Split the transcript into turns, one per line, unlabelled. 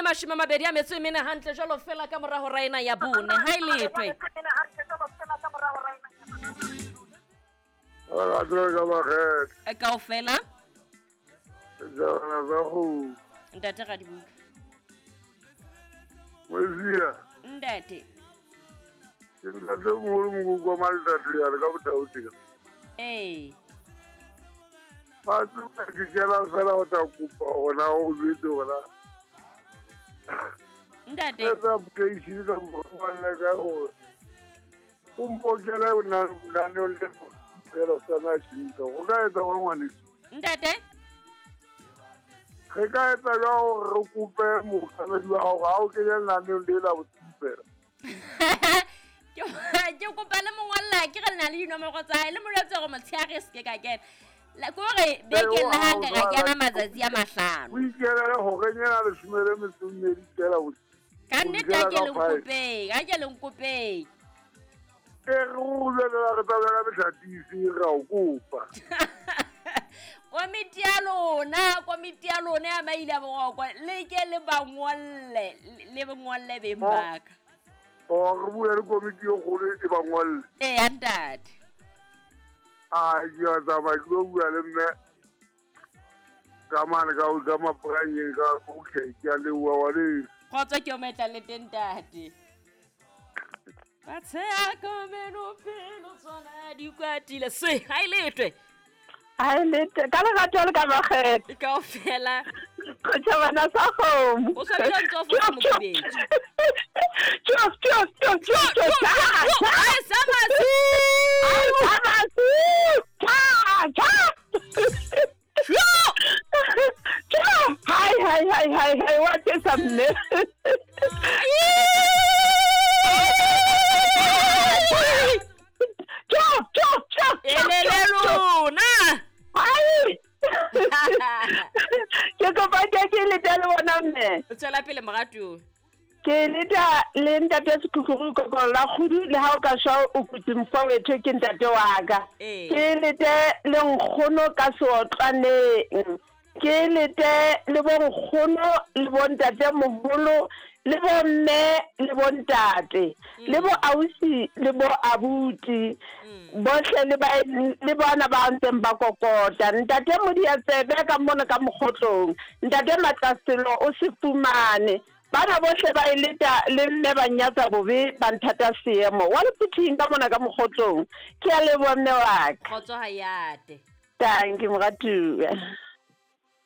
mashome a mabedi a metso e mene hantle jalo fela ka mora hora ena ya bone ha e letwe kaofela ntate ga di buka ntate
ntate moholo mokoko wa maltate ya le ka botautika fa ke kela fela go tla kopa gona go betse gona
ntate
application ka moale ka gore o mpokela naneo le fela sana šinka go ka etsa wa ngwanesi
ntate
ge ka etsa ka gore re kope mokganedi wa gago ga o kenya naneo le la botsipela
ke kopa le mongwalla ke re le na le dinomoro tsa hae le moletse gore motsheare se ke ka kena kore beke la hanga ka kena matsatsi a mahlano
o ikelele go kenyela lesome le mesomedi fela
ka nnete a ke lenkopeng
ke re go bulela re tabela methatisi ra o kopa
komiti ya lona ya maile a borokwa le ke le bangwalle beng baka
re bula le komiti e kgolo e bangwalle
ya ntate
ke a tsamaya ke lo bua le mme ka mane ka maporanyeng ka okay ke a leua wa le
kgotsa ke o metla le teng ntate batshea komeno pelo tsona di kwatile se ha ile etwe
ka lerato le ka makgethe
kaofela
tšhabana sa kgomo
o tshwanela ntse o fola mokubetso
Hai, what is happening? Chop.
Elelelona.
Hai. Ke go ba ke le tla bona mme.
O tsela pele morato.
Ke le ntate sekukuru go la khudu le ha o ka sha o kutimfa wethe ke ntate wa ka. Ke le le nkgono ka seotlaneng. Ke lete le bonkgono le bontate moholo le bomme le bontate le bo ausi le bo abuti bohle le bana ba ntseng ba kokota ntate Modiatsebe ka mona ka mokgotlong ntate Matlaselo o se fumane bana bohle ba ileta le mme ba nyatsa bobe ba nthata seemo wa le puthing ka mona ka mokgotlong ke a le bonne wa ka
khotso hayate
thank you mratu